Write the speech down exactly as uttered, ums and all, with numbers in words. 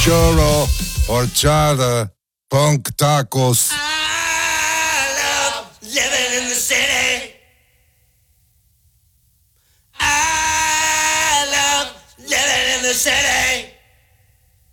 churro, horchata, punk tacos. I love living in the city. I love living in the city.